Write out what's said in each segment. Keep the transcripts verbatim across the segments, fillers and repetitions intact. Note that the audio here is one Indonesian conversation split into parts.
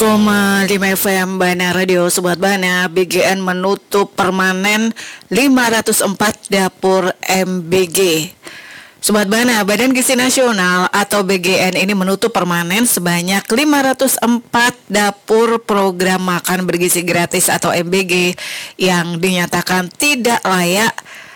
koma lima F M Bana Radio. Sobat Bana, B G N menutup permanen lima ratus empat dapur M B G. Sobat Bana, Badan Gizi Nasional atau B G N ini menutup permanen sebanyak lima ratus empat dapur program makan bergizi gratis atau M B G yang dinyatakan tidak layak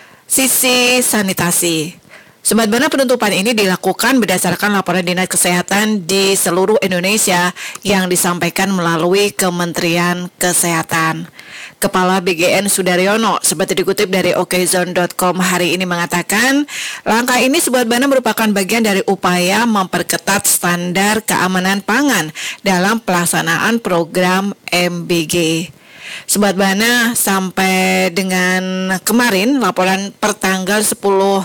sisi sanitasi. Sobat Bana, penutupan ini dilakukan berdasarkan laporan Dinas Kesehatan di seluruh Indonesia yang disampaikan melalui Kementerian Kesehatan. Kepala B G N Sudaryono seperti dikutip dari okezone dot com hari ini mengatakan, langkah ini Sobat Bana merupakan bagian dari upaya memperketat standar keamanan pangan dalam pelaksanaan program M B G. Sobat Bana, sampai dengan kemarin laporan pertanggal sepuluh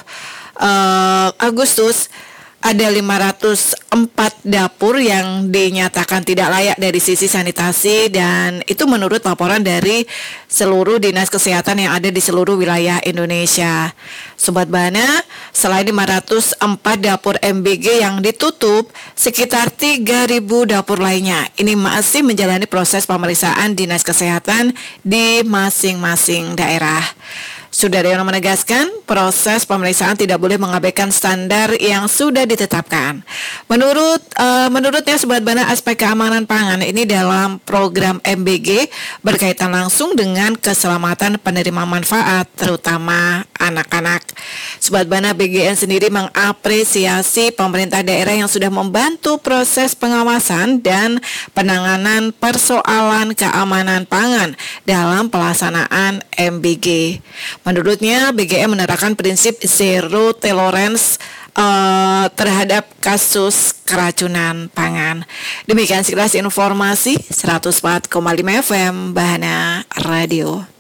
Uh, Agustus ada lima ratus empat dapur yang dinyatakan tidak layak dari sisi sanitasi, dan itu menurut laporan dari seluruh dinas kesehatan yang ada di seluruh wilayah Indonesia. Sobat Bana, selain lima ratus empat dapur M B G yang ditutup, sekitar tiga ribu dapur lainnya ini masih menjalani proses pemeriksaan dinas kesehatan di masing-masing daerah. Sudaryono menegaskan, proses pemeriksaan tidak boleh mengabaikan standar yang sudah ditetapkan. Menurut uh, menurutnya Sobat Bana, aspek keamanan pangan ini dalam program M B G berkaitan langsung dengan keselamatan penerima manfaat, terutama anak-anak. Sobat Bana, B G N sendiri mengapresiasi pemerintah daerah yang sudah membantu proses pengawasan dan penanganan persoalan keamanan pangan dalam pelaksanaan M B G. Menurutnya, B G M menerapkan prinsip zero tolerance uh, terhadap kasus keracunan pangan. Demikian sekilas informasi seratus empat koma lima F M Bana Radio.